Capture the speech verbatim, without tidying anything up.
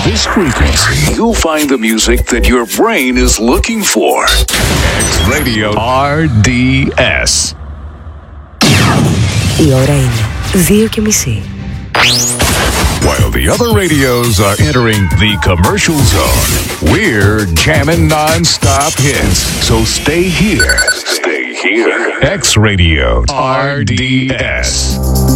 this frequency, you'll find the music that your brain is looking for. X Radio R D S. Η ώρα είναι δύο και μισή. While the other radios are entering the commercial zone, we're jamming non-stop hits. So stay here. Stay here. X Radio R D S.